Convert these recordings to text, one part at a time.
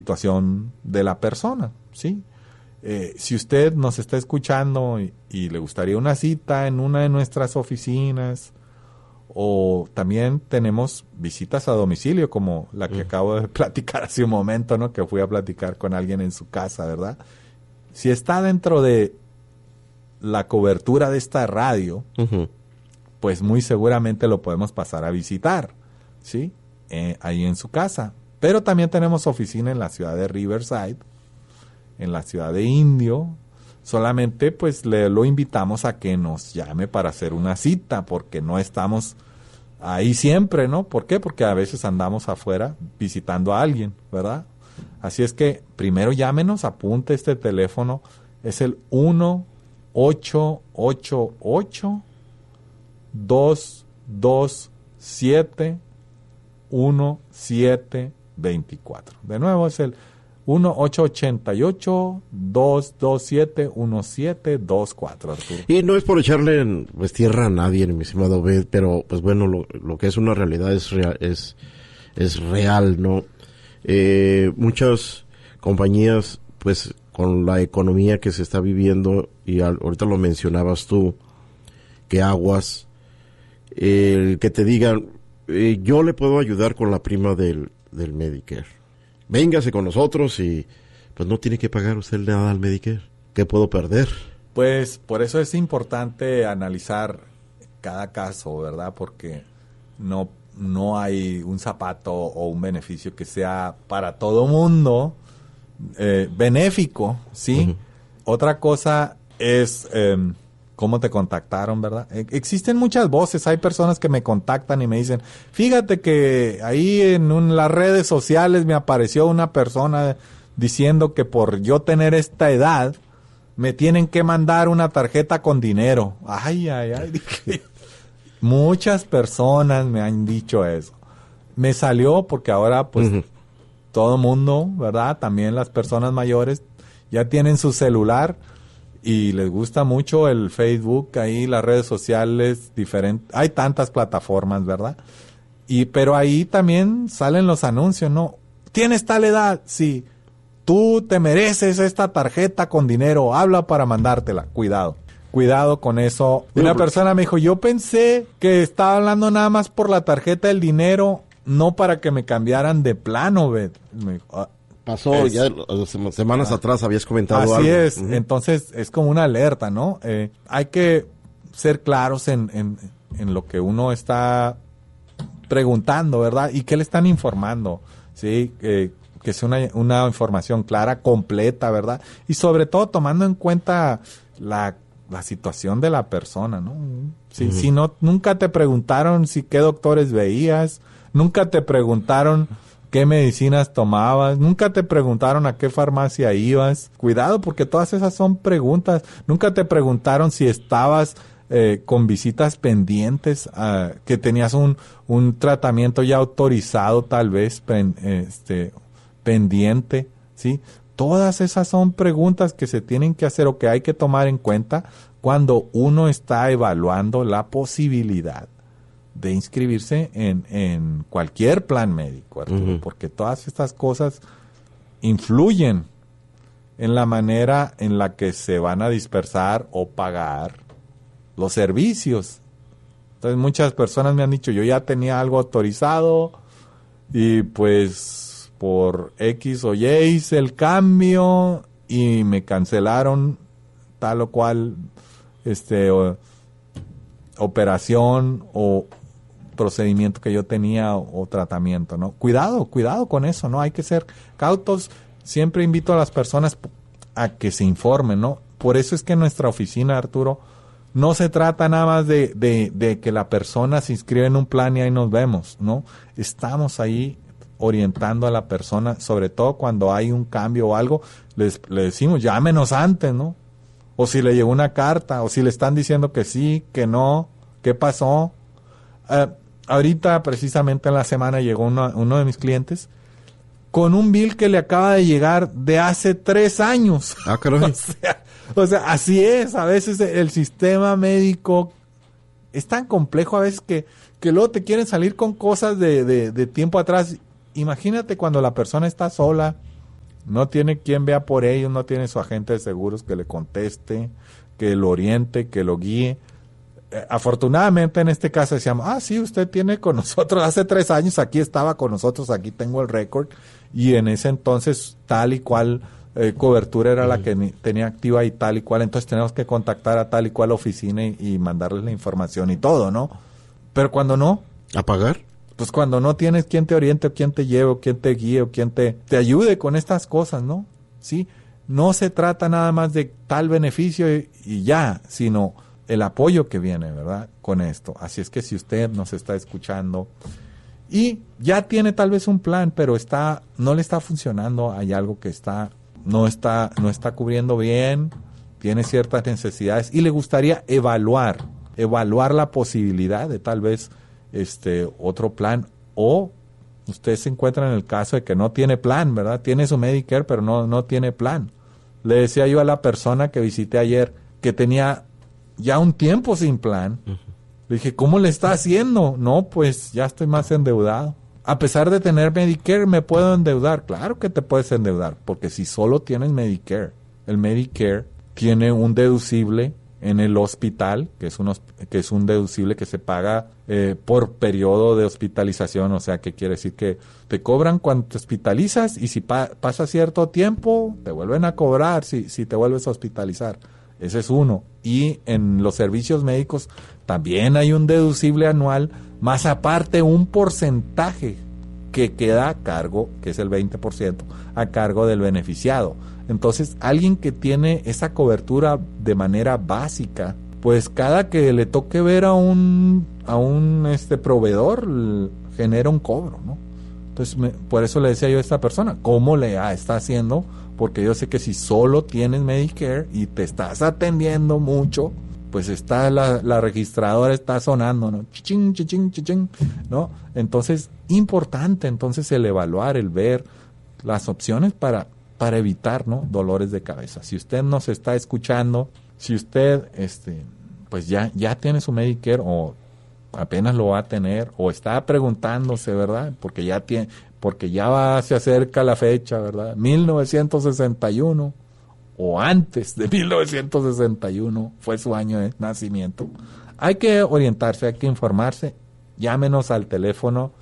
situación de la persona, ¿sí? Si usted nos está escuchando y le gustaría una cita en una de nuestras oficinas, o también tenemos visitas a domicilio, como la que acabo de platicar hace un momento, ¿no? Que fui a platicar con alguien en su casa, ¿verdad? Si está dentro de la cobertura de esta radio, pues muy seguramente lo podemos pasar a visitar, ¿sí? Ahí en su casa. Pero también tenemos oficina en la ciudad de Riverside, en la ciudad de Indio. Solamente pues lo invitamos a que nos llame para hacer una cita, porque no estamos ahí siempre, ¿no? ¿Por qué? Porque a veces andamos afuera visitando a alguien, ¿verdad? Así es que primero llámenos, apunte este teléfono, es el 1-888-227-1724. De nuevo es el 1-888-227-1724, Arturo. Y no es por echarle pues tierra a nadie, mi estimado Bed, pero pues bueno, lo que es una realidad es real, ¿no? Muchas compañías, pues con la economía que se está viviendo, y ahorita lo mencionabas tú, que aguas, que te digan, yo le puedo ayudar con la prima del Medicare. Véngase con nosotros y pues no tiene que pagar usted nada al Medicare. ¿Qué puedo perder? Pues por eso es importante analizar cada caso, ¿verdad? Porque no hay un zapato o un beneficio que sea para todo mundo benéfico, ¿sí? Uh-huh. Otra cosa es cómo te contactaron, ¿verdad? Existen muchas voces, hay personas que me contactan y me dicen, fíjate que ahí en las redes sociales me apareció una persona diciendo que por yo tener esta edad me tienen que mandar una tarjeta con dinero. Ay, dije, muchas personas me han dicho eso. Me salió porque ahora pues todo mundo, ¿verdad? También las personas mayores ya tienen su celular y les gusta mucho el Facebook, ahí las redes sociales diferentes, hay tantas plataformas, ¿verdad? Pero ahí también salen los anuncios, ¿no? ¿Tienes tal edad? Sí. Tú te mereces esta tarjeta con dinero, habla para mandártela. Cuidado con eso. Una persona me dijo, yo pensé que estaba hablando nada más por la tarjeta del dinero, no para que me cambiaran de plano, ¿ves? Me dijo, pasó ya semanas atrás, habías comentado algo. Así es, entonces es como una alerta, ¿no? Hay que ser claros en lo que uno está preguntando, ¿verdad? Y qué le están informando, ¿sí? Que sea una información clara, completa, ¿verdad? Y sobre todo tomando en cuenta la situación de la persona, ¿no? Sí, si no, nunca te preguntaron qué doctores veías, nunca te preguntaron qué medicinas tomabas, nunca te preguntaron a qué farmacia ibas. Cuidado, porque todas esas son preguntas. Nunca te preguntaron si estabas con visitas pendientes, que tenías un tratamiento ya autorizado, tal vez, pendiente, ¿sí? Todas esas son preguntas que se tienen que hacer o que hay que tomar en cuenta cuando uno está evaluando la posibilidad de inscribirse en cualquier plan médico, Arturo, porque todas estas cosas influyen en la manera en la que se van a dispersar o pagar los servicios. Entonces muchas personas me han dicho, yo ya tenía algo autorizado y pues por X o Y hice el cambio y me cancelaron tal o cual operación o procedimiento que yo tenía o tratamiento, ¿no? Cuidado con eso, ¿no? Hay que ser cautos. Siempre invito a las personas a que se informen, ¿no? Por eso es que en nuestra oficina, Arturo, no se trata nada más de que la persona se inscribe en un plan y ahí nos vemos, ¿no? Estamos ahí orientando a la persona, sobre todo cuando hay un cambio o algo, le decimos, llámenos antes, ¿no? O si le llegó una carta, o si le están diciendo que sí, que no, ¿qué pasó? Ahorita, precisamente en la semana, llegó uno de mis clientes con un bill que le acaba de llegar de hace 3 años. Ah, caray. O sea, así es. A veces el sistema médico es tan complejo a veces que luego te quieren salir con cosas de tiempo atrás. Imagínate cuando la persona está sola No tiene quien vea por ellos, no tiene su agente de seguros que le conteste, que lo oriente, que lo guíe. Afortunadamente en este caso decíamos, sí, usted tiene con nosotros, hace 3 años aquí estaba con nosotros, aquí tengo el récord, y en ese entonces tal y cual cobertura era la que tenía activa y tal y cual, entonces tenemos que contactar a tal y cual oficina y mandarles la información y todo, ¿no? Pero cuando no... ¿A pagar? Pues cuando no tienes quien te oriente o quien te lleve o quien te guíe o quien te ayude con estas cosas, ¿no? Sí, no se trata nada más de tal beneficio y ya, sino el apoyo que viene, ¿verdad? Con esto. Así es que si usted nos está escuchando y ya tiene tal vez un plan, pero no le está funcionando, hay algo que no está cubriendo bien, tiene ciertas necesidades y le gustaría evaluar la posibilidad de tal vez otro plan, o usted se encuentra en el caso de que no tiene plan, ¿verdad? Tiene su Medicare, pero no tiene plan. Le decía yo a la persona que visité ayer que tenía ya un tiempo sin plan. Le dije, ¿cómo le está haciendo? No, pues ya estoy más endeudado. A pesar de tener Medicare, ¿me puedo endeudar? Claro que te puedes endeudar, porque si solo tienes Medicare, el Medicare tiene un deducible en el hospital, que es un deducible que se paga por periodo de hospitalización, o sea, que quiere decir que te cobran cuando te hospitalizas y si pasa cierto tiempo, te vuelven a cobrar si te vuelves a hospitalizar. Ese es uno. Y en los servicios médicos también hay un deducible anual, más aparte un porcentaje que queda a cargo, que es el 20%, a cargo del beneficiado. Entonces, alguien que tiene esa cobertura de manera básica, pues cada que le toque ver a un proveedor, genera un cobro, ¿no? Entonces, por eso le decía yo a esta persona, ¿cómo le está haciendo? Porque yo sé que si solo tienes Medicare y te estás atendiendo mucho, pues está la registradora está sonando, ¿no? Chichín, chichín, chichín, ¿no? Entonces, importante entonces el evaluar, el ver las opciones para evitar, ¿no?, dolores de cabeza. Si usted nos está escuchando, si usted pues ya tiene su Medicare o apenas lo va a tener o está preguntándose, ¿verdad? Porque ya se acerca la fecha, ¿verdad? 1961 o antes de 1961 fue su año de nacimiento. Hay que orientarse, hay que informarse. Llámenos al teléfono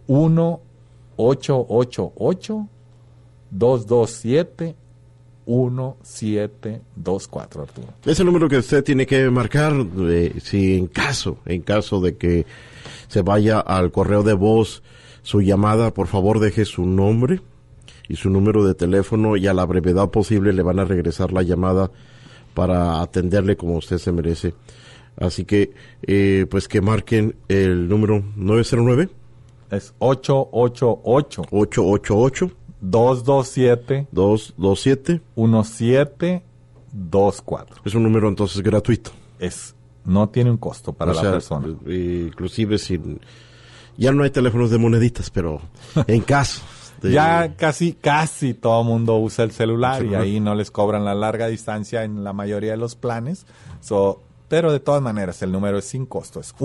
1-888-227-1724, Arturo. Es el número que usted tiene que marcar si en caso de que se vaya al correo de voz su llamada, por favor deje su nombre y su número de teléfono y a la brevedad posible le van a regresar la llamada para atenderle como usted se merece. Así que, pues que marquen el número 909. Es 888. 227 1724. Es un número entonces gratuito. No tiene un costo para la persona. Inclusive ya no hay teléfonos de moneditas, pero en caso ya casi todo mundo usa el celular y ahí no les cobran la larga distancia en la mayoría de los planes. Pero de todas maneras el número es sin costo. Es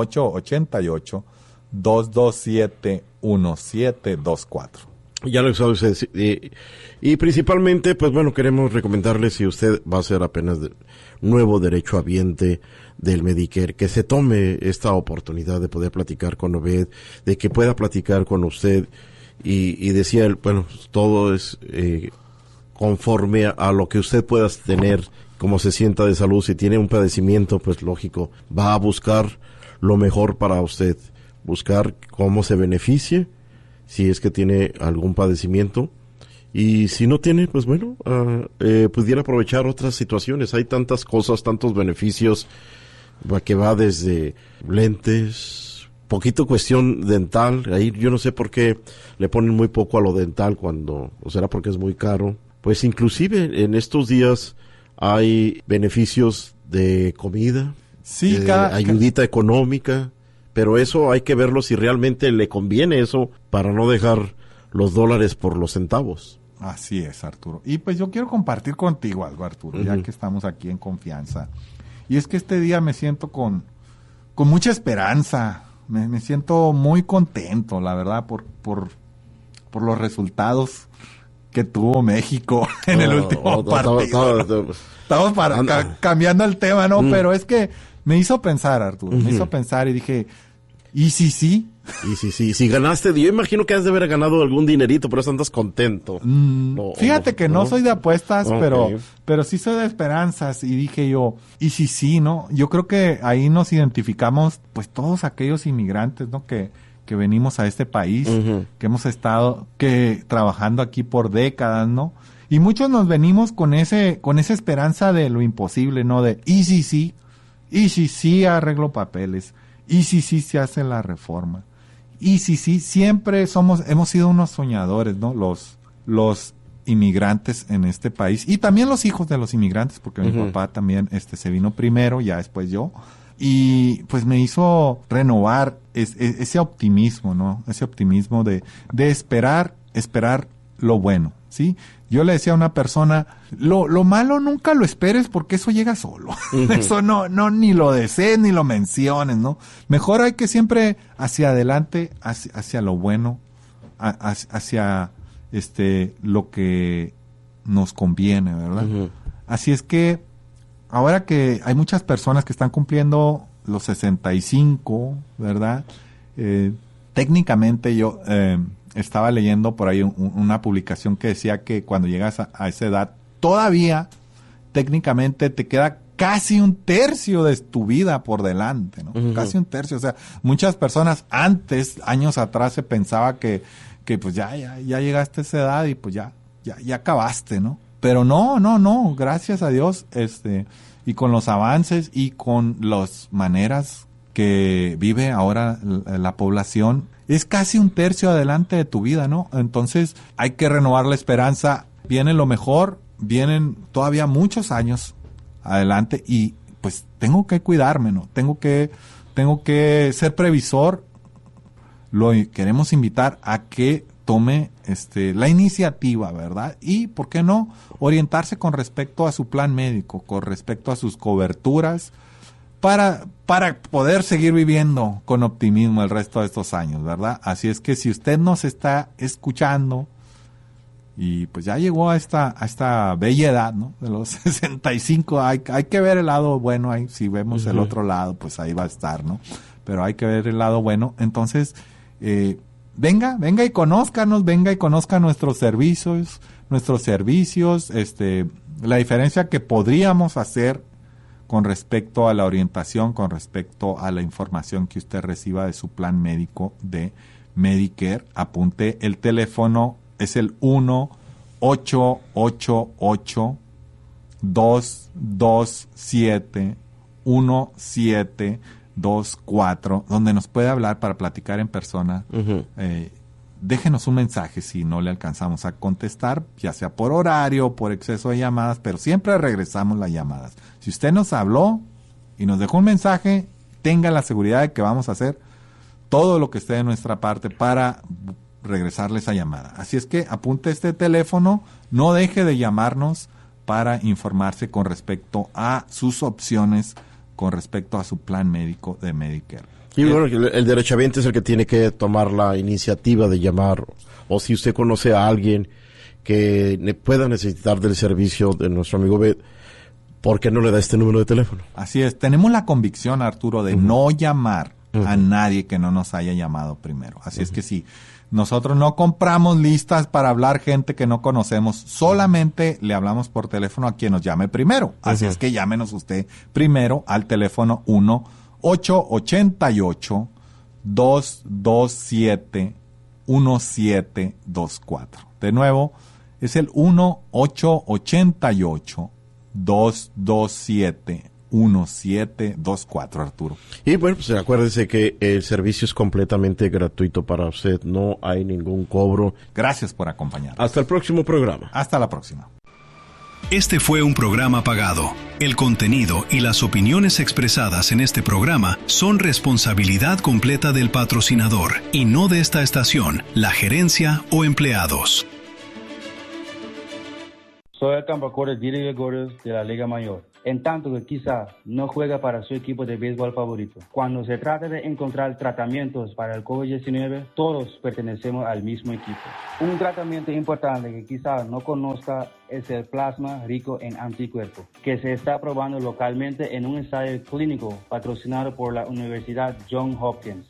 1-888-227-1724. Ya lo sabe usted. Y principalmente, pues bueno, queremos recomendarle, si usted va a ser apenas nuevo derechohabiente del Medicare, que se tome esta oportunidad de poder platicar con Obed, de que pueda platicar con usted. Y decía él, bueno, todo es conforme a lo que usted pueda tener, como se sienta de salud. Si tiene un padecimiento, pues lógico, va a buscar lo mejor para usted, buscar cómo se beneficie, si es que tiene algún padecimiento, y si no tiene, pues bueno, pudiera aprovechar otras situaciones. Hay tantas cosas, tantos beneficios, que va desde lentes, poquito cuestión dental. Ahí yo no sé por qué le ponen muy poco a lo dental o será porque es muy caro. Pues inclusive en estos días hay beneficios de comida, sí, ayudita económica. Pero eso hay que verlo si realmente le conviene eso para no dejar los dólares por los centavos. Así es, Arturo. Y pues yo quiero compartir contigo algo, Arturo, ya que estamos aquí en confianza. Y es que este día me siento con mucha esperanza. Me siento muy contento, la verdad, por los resultados que tuvo México en el último partido. Estamos cambiando el tema, ¿no? Pero es que me hizo pensar, Arturo, me hizo pensar y dije, ¿y sí? Y si ganaste, yo imagino que has de haber ganado algún dinerito, por eso andas contento. Fíjate que no soy de apuestas, okay, pero sí soy de esperanzas. Y dije yo, ¿y sí, no? Yo creo que ahí nos identificamos, pues todos aquellos inmigrantes, ¿no? Que venimos a este país, que hemos estado trabajando aquí por décadas, ¿no? Y muchos nos venimos con esa esperanza de lo imposible, ¿no? De, ¿y sí arreglo papeles? ¿Y sí se hace la reforma? Y sí, siempre hemos sido unos soñadores, ¿no? Los inmigrantes en este país. Y también los hijos de los inmigrantes, porque mi papá también se vino primero, ya después yo. Y pues me hizo renovar ese optimismo, ¿no? Ese optimismo de esperar lo bueno, ¿sí? Yo le decía a una persona, lo malo nunca lo esperes porque eso llega solo. Eso no ni lo desees ni lo menciones, ¿no? Mejor hay que siempre hacia adelante, hacia lo bueno, hacia lo que nos conviene, ¿verdad? Así es que ahora que hay muchas personas que están cumpliendo los 65, ¿verdad? Técnicamente yo estaba leyendo por ahí una publicación que decía que cuando llegas a esa edad, todavía técnicamente te queda casi un tercio de tu vida por delante, ¿no? Casi un tercio. O sea, muchas personas antes, años atrás, se pensaba que pues ya llegaste a esa edad y pues ya acabaste, ¿no? Pero no, gracias a Dios, y con los avances y con las maneras que vive ahora la población, es casi un tercio adelante de tu vida, ¿no? Entonces hay que renovar la esperanza. Viene lo mejor, vienen todavía muchos años adelante y pues tengo que cuidarme, ¿no? Tengo que ser previsor. Lo queremos invitar a que tome la iniciativa, ¿verdad? Y, ¿por qué no? Orientarse con respecto a su plan médico, con respecto a sus coberturas, para poder seguir viviendo con optimismo el resto de estos años, ¿verdad? Así es que si usted nos está escuchando y pues ya llegó a esta bella edad, ¿no? De los 65, hay que ver el lado bueno, ahí, si vemos el otro lado, pues ahí va a estar, ¿no? Pero hay que ver el lado bueno. Entonces, venga y conózcanos, venga y conozca nuestros servicios, la diferencia que podríamos hacer con respecto a la orientación, con respecto a la información que usted reciba de su plan médico de Medicare. Apunte el teléfono, es el 1-888-227-1724, donde nos puede hablar para platicar en persona. Déjenos un mensaje si no le alcanzamos a contestar, ya sea por horario, por exceso de llamadas, pero siempre regresamos las llamadas. Si usted nos habló y nos dejó un mensaje, tenga la seguridad de que vamos a hacer todo lo que esté de nuestra parte para regresarle esa llamada. Así es que apunte este teléfono, no deje de llamarnos para informarse con respecto a sus opciones, con respecto a su plan médico de Medicare. Y bueno, el derechohabiente es el que tiene que tomar la iniciativa de llamar, o si usted conoce a alguien que pueda necesitar del servicio de nuestro amigo Bet, ¿por qué no le da este número de teléfono? Así es, tenemos la convicción, Arturo, de no llamar a nadie que no nos haya llamado primero. Así es que sí, nosotros no compramos listas para hablar gente que no conocemos, solamente le hablamos por teléfono a quien nos llame primero. Así es que llámenos usted primero al teléfono 1-888-227-1724. De nuevo, es el 1-888-227-1724, Arturo. Y bueno, pues acuérdese que el servicio es completamente gratuito para usted, no hay ningún cobro. Gracias por acompañarnos. Hasta el próximo programa. Hasta la próxima. Este fue un programa pagado. El contenido y las opiniones expresadas en este programa son responsabilidad completa del patrocinador y no de esta estación, la gerencia o empleados. Soy el campeón de Gordos de la Liga Mayor. En tanto que quizá no juega para su equipo de béisbol favorito. Cuando se trata de encontrar tratamientos para el COVID-19, todos pertenecemos al mismo equipo. Un tratamiento importante que quizá no conozca es el plasma rico en anticuerpos, que se está probando localmente en un ensayo clínico patrocinado por la Universidad Johns Hopkins,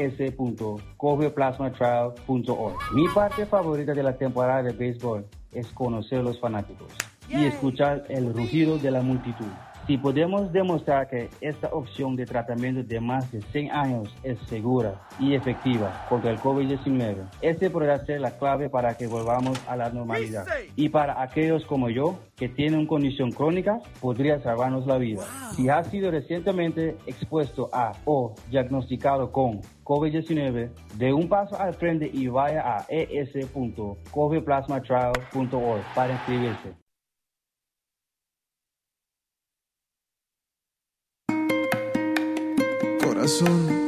es.coveplasmatrial.org. Mi parte favorita de la temporada de béisbol es conocer a los fanáticos y escuchar el rugido de la multitud. Si podemos demostrar que esta opción de tratamiento de más de 100 años es segura y efectiva contra el COVID-19, este podrá ser la clave para que volvamos a la normalidad. Y para aquellos como yo, que tienen una condición crónica, podría salvarnos la vida. Si has sido recientemente expuesto a o diagnosticado con COVID-19, dé un paso al frente y vaya a es.coveplasmatrial.org para inscribirse. Corazón,